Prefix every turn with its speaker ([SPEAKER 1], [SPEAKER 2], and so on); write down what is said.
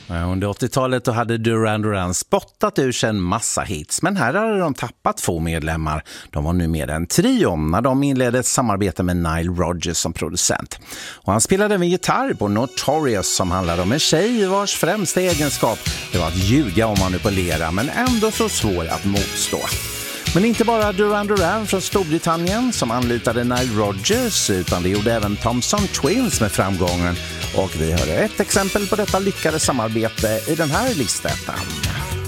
[SPEAKER 1] Under 80-talet då hade Duran Duran spottat ur sig en massa hits, men här hade de tappat 2 medlemmar. De var nu med en trio när de inledde ett samarbete med Nile Rodgers som producent. Och han spelade med gitarr på Notorious som handlade om en tjej vars främsta egenskap det var att ljuga och manipulera, men ändå så svår att motstå. Men inte bara Duran Duran från Storbritannien som anlitade Nile Rodgers, utan det gjorde även Thompson Twins med framgången. Och vi hörde ett exempel på detta lyckade samarbete i den här listan.